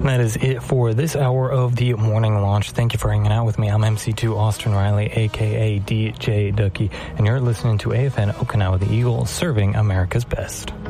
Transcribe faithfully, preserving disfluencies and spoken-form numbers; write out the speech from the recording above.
And that is it for this hour of the Morning Launch. Thank you for hanging out with me. I'm M C two Austin Riley, a k a. D J Ducky, and you're listening to A F N Okinawa the Eagle, serving America's best.